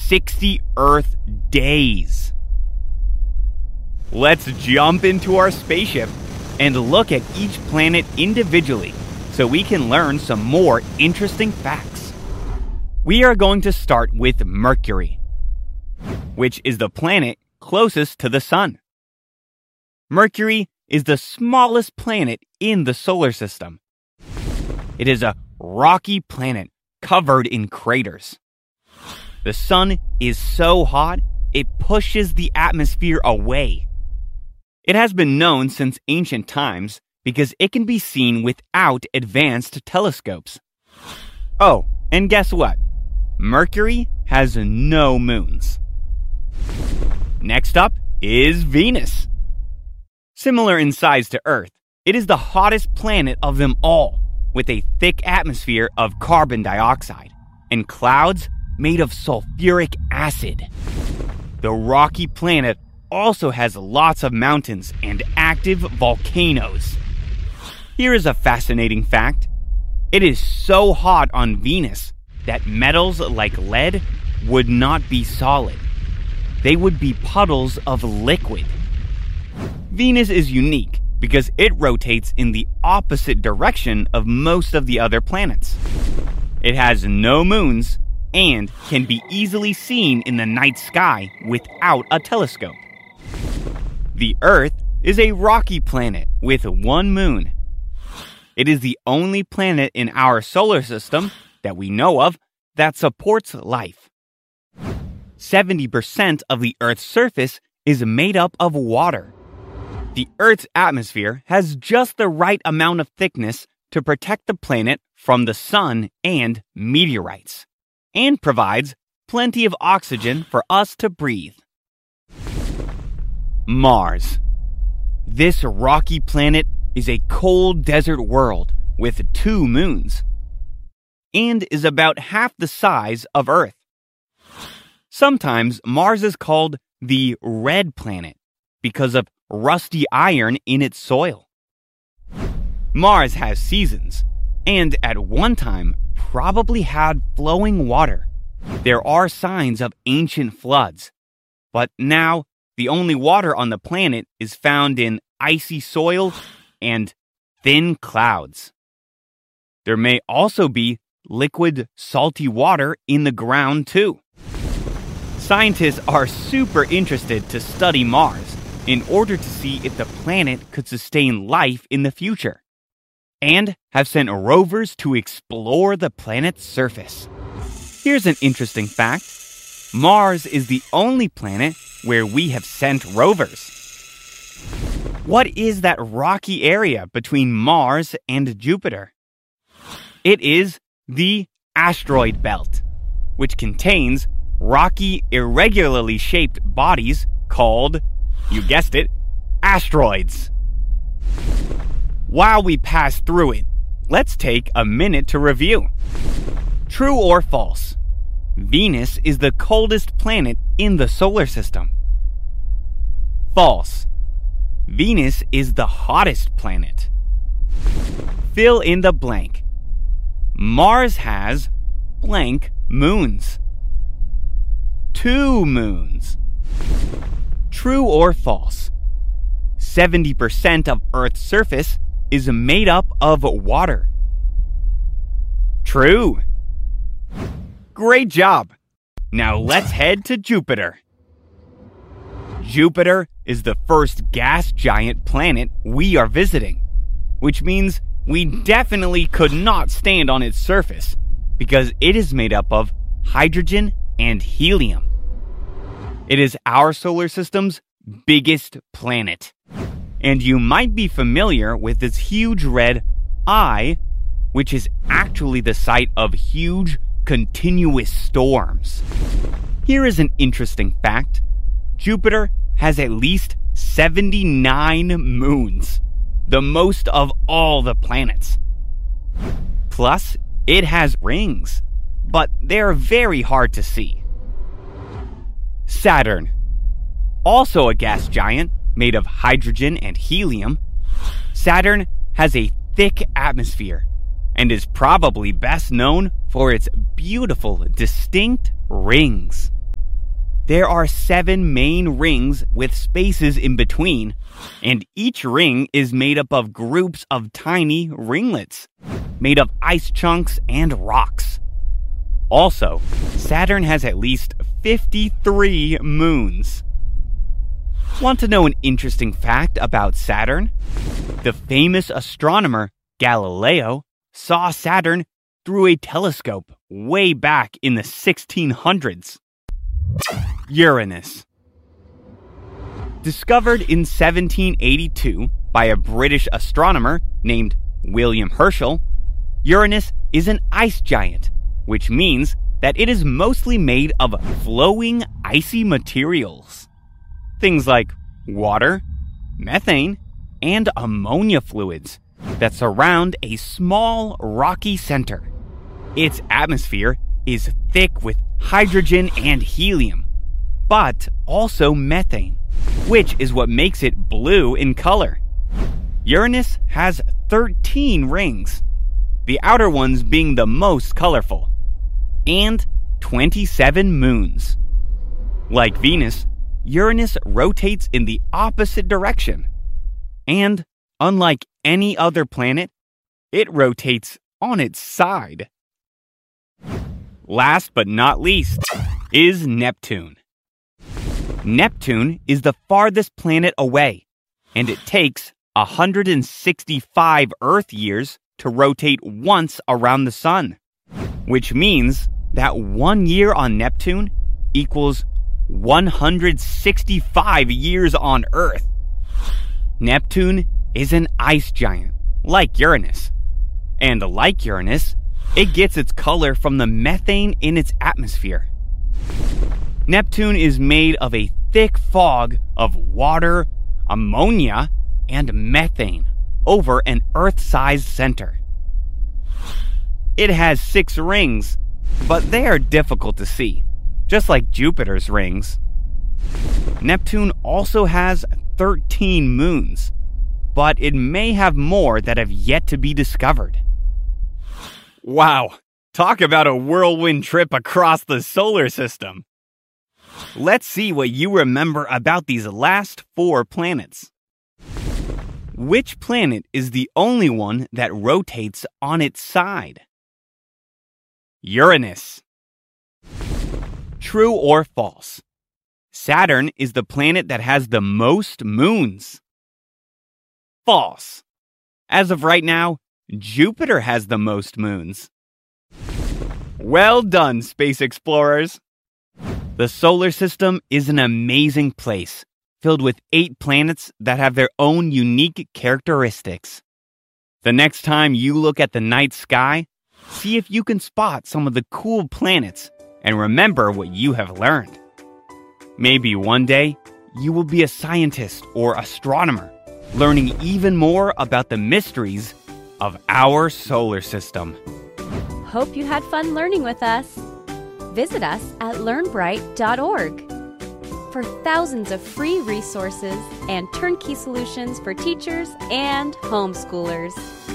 60 Earth days. Let's jump into our spaceship and look at each planet individually so we can learn some more interesting facts. We are going to start with Mercury, which is the planet closest to the Sun. Mercury is the smallest planet in the solar system. It is a rocky planet covered in craters. The Sun is so hot, it pushes the atmosphere away. It has been known since ancient times because it can be seen without advanced telescopes. Oh, and guess what? Mercury has no moons. Next up is Venus. Similar in size to Earth, it is the hottest planet of them all, with a thick atmosphere of carbon dioxide and clouds made of sulfuric acid. The rocky planet also has lots of mountains and active volcanoes. Here is a fascinating fact. It is so hot on Venus that metals like lead would not be solid. They would be puddles of liquid. Venus is unique because it rotates in the opposite direction of most of the other planets. It has no moons and can be easily seen in the night sky without a telescope. The Earth is a rocky planet with one moon. It is the only planet in our solar system that we know of that supports life. 70% of the Earth's surface is made up of water. The Earth's atmosphere has just the right amount of thickness to protect the planet from the sun and meteorites, and provides plenty of oxygen for us to breathe. Mars. This rocky planet is a cold desert world with 2 moons, and is about half the size of Earth. Sometimes Mars is called the Red Planet because of rusty iron in its soil. Mars has seasons, and at one time probably had flowing water. There are signs of ancient floods, but now the only water on the planet is found in icy soil and thin clouds. There may also be liquid, salty water in the ground too. Scientists are super interested to study Mars in order to see if the planet could sustain life in the future, and have sent rovers to explore the planet's surface. Here's an interesting fact. Mars is the only planet where we have sent rovers. What is that rocky area between Mars and Jupiter? It is the asteroid belt, which contains rocky, irregularly shaped bodies called, you guessed it, asteroids. While we pass through it, let's take a minute to review. True or false? Venus is the coldest planet in the solar system. False. Venus is the hottest planet. Fill in the blank. Mars has blank moons. 2 moons. True or false? 70% of Earth's surface is made up of water. True. Great job. Now let's head to Jupiter. Jupiter is the first gas giant planet we are visiting, which means we definitely could not stand on its surface because it is made up of hydrogen and helium. It is our solar system's biggest planet, and you might be familiar with its huge red eye, which is actually the site of huge continuous storms. Here is an interesting fact. Jupiter has at least 79 moons, the most of all the planets. Plus, it has rings, but they're very hard to see. Saturn. Also a gas giant made of hydrogen and helium, Saturn has a thick atmosphere and is probably best known for its beautiful, distinct rings. There are 7 main rings with spaces in between, and each ring is made up of groups of tiny ringlets, made of ice chunks and rocks. Also, Saturn has at least 53 moons. Want to know an interesting fact about Saturn? The famous astronomer Galileo saw Saturn through a telescope way back in the 1600s. Uranus. Discovered in 1782 by a British astronomer named William Herschel, Uranus is an ice giant, which means that it is mostly made of flowing icy materials. Things like water, methane, and ammonia fluids that surround a small rocky center. Its atmosphere is thick with hydrogen and helium, but also methane, which is what makes it blue in color. Uranus has 13 rings, the outer ones being the most colorful, and 27 moons. Like Venus, Uranus rotates in the opposite direction, and unlike any other planet, it rotates on its side. Last but not least is Neptune. Neptune is the farthest planet away, and it takes 165 Earth years to rotate once around the Sun, which means that 1 year on Neptune equals 165 years on Earth. Neptune is an ice giant, like Uranus. And like Uranus, it gets its color from the methane in its atmosphere. Neptune is made of a thick fog of water, ammonia, and methane over an Earth-sized center. It has 6 rings, but they are difficult to see, just like Jupiter's rings. Neptune also has 13 moons, but it may have more that have yet to be discovered. Wow, talk about a whirlwind trip across the solar system. Let's see what you remember about these last 4 planets. Which planet is the only one that rotates on its side? Uranus. True or false? Saturn is the planet that has the most moons. False. As of right now, Jupiter has the most moons. Well done, space explorers! The solar system is an amazing place, filled with 8 planets that have their own unique characteristics. The next time you look at the night sky, see if you can spot some of the cool planets and remember what you have learned. Maybe one day, you will be a scientist or astronomer, learning even more about the mysteries of our solar system. Hope you had fun learning with us. Visit us at learnbright.org for thousands of free resources and turnkey solutions for teachers and homeschoolers.